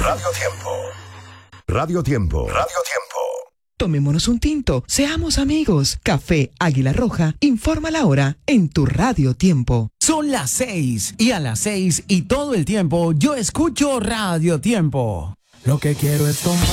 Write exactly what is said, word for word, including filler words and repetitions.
Radio Tiempo. Radio Tiempo. Radio Tiempo. Tomémonos un tinto, seamos amigos. Café Águila Roja informa la hora en tu Radio Tiempo. Son las seis y a las seis y todo el tiempo yo escucho Radio Tiempo. Lo que quiero es tomar.